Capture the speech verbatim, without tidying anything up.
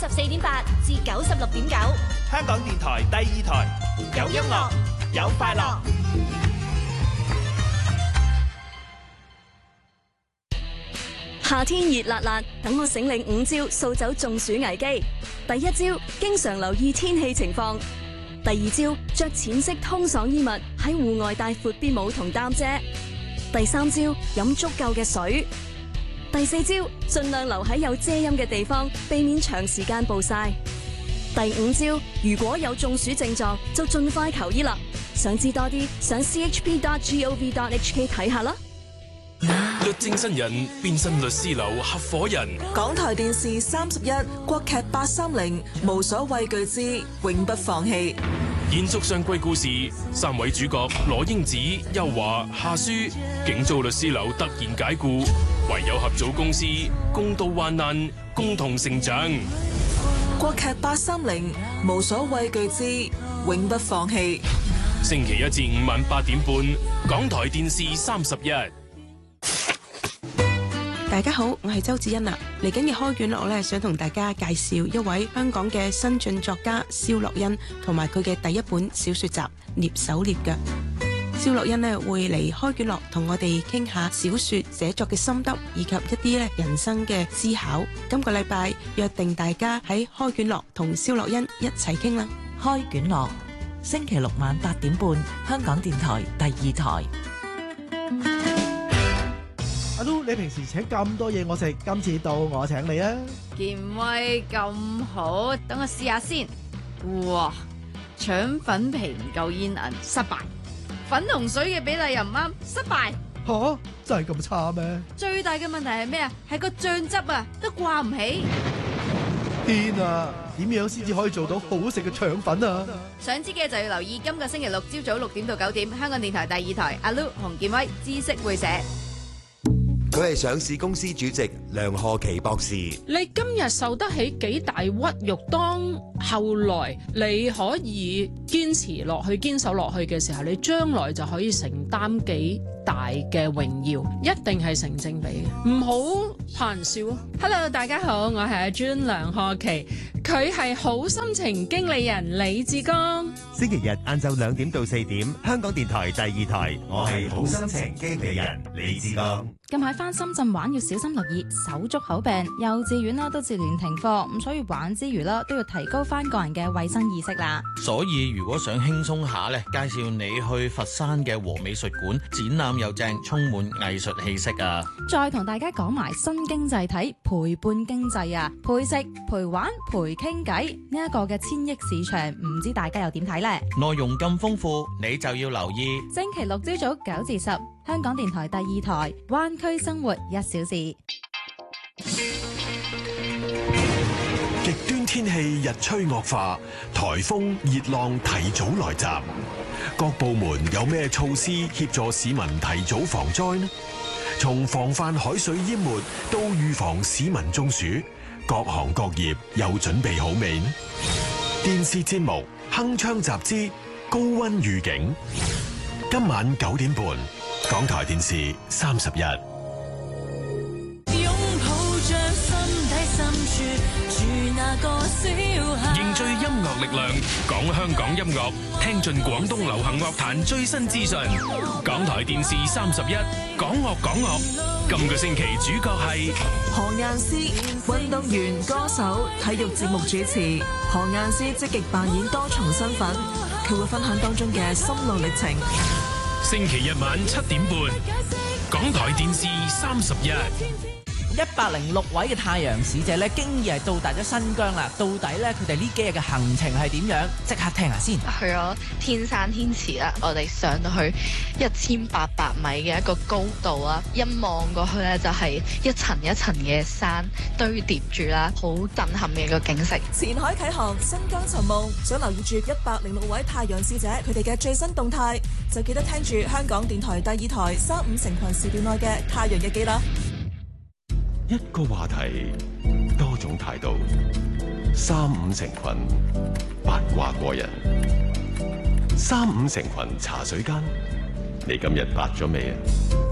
十四點八至九十六點九， 香港電台第二台，有音樂，有快樂。 夏天熱辣辣，等我醒領五招掃走中暑危機。第一招，經常留意天氣情況。第二招，着淺色通爽衣物，喺戶外帶闊啲帽同擔遮。第三招，飲足夠嘅水。第四招，盡量留喺有遮陰嘅地方，避免長時間暴曬。第五招，如果有中暑症狀，就盡快求醫啦。想知多啲，上 c h p dot gov dot h k 睇下啦。 律政新人變身律師樓合伙人。 港台電視三十一，國劇八三零，無所畏懼之永不放棄。 延續上季故事，三位主角羅英子、邱華、夏書，竟遭律師樓突然解雇，唯有合組公司，共度患難，共同成長。 國劇八三零，無所畏懼之永不放棄。 星期一至五晚八點半，港台電視三十一。 大家好，我係周子欣啊。嚟緊嘅開卷樂咧，想同大家介紹一位香港嘅新晉作家蕭樂欣，同埋佢嘅第一本小說集《聶手聶腳》。蕭樂欣咧會嚟開卷樂同我哋傾下小說寫作嘅心得，以及一啲咧人生嘅思考。今個禮拜約定大家喺開卷樂同蕭樂欣一齊傾啦。 開卷樂星期六晚八點半，香港電台第二台。 阿 Lu， 你平時請咁多嘢我食，今次到我請你啊！ 健威咁好，等我試下先。哇，腸粉皮唔夠煙韌，失敗。粉同水嘅比例又唔啱，失敗。 吓，真係咁差咩？ 最大嘅問題係咩啊？係個醬汁啊，都掛唔起。 天啊！點樣先至可以做到好食嘅腸粉啊？ 想知嘅就要留意今個星期六朝早六點到九點，香港電台第二台阿 Lu 洪健威知識會社。 佢係上市公司主席梁賀琪博士。 你今日受得起幾大屈辱，當後來你可以堅持落去、堅守落去嘅時候，你將來就可以承擔幾大嘅榮耀，一定係成正比嘅，唔好怕人笑。Hello， 大家好，我係阿 June 梁賀琪，佢係好心情經理人李志剛。 星期日晏晝兩點到四點，香港電台第二台，我係好心情經理人李志剛。 近排返深圳玩要小心留意手足口病，幼稚園啦都接連停課，咁所以玩之餘啦都要提高翻個人嘅衛生意識啦。 所以如果想輕鬆下咧，介紹你去佛山嘅和美術館，展覽又正，充滿藝術氣息啊！ 再同大家講埋新經濟體陪伴經濟啊，陪食陪玩陪傾偈呢一個嘅千億市場，唔知大家又點睇呢？ 內容咁豐富，你就要留意。 星期六朝早九至十，香港電台第二台灣區生活一小時。 極端天氣日趨惡化，颱風熱浪提早來襲，各部門有咩措施協助市民提早防災呢？從防範海水淹沒到預防市民中暑，各行各業又準備好未呢？電視節目《鏗鏘集之高溫預警》，今晚九點半，港台電視三十一。 凝聚音樂力量，講香港音樂，聽盡廣東流行樂壇最新資訊。港台電視三十一，講樂講樂。今個星期主角係何雁詩，運動員、歌手、體育節目主持。何雁詩積極扮演多重身份，佢會分享當中嘅心路歷程。 星期日晚七點半，港台電視三十一。 一百零六位嘅太陽使者咧，經已係到達咗新疆啦。到底咧，佢哋呢幾日嘅行程係點樣？即刻聽下先。 去咗天山天池啦，我哋上到去一千八百米嘅一個高度啦，一望過去咧就係一層一層嘅山堆疊住啦，好震撼嘅一個景色。 前海啟航，新疆尋夢，想留意住一百零六位太陽使者佢哋嘅最新動態，就記得聽住香港電台第二台三五成群時段內嘅太陽日記啦。 一個話題，多種態度，三五成群，八卦過人。三五成群茶水間，你今日白咗未啊？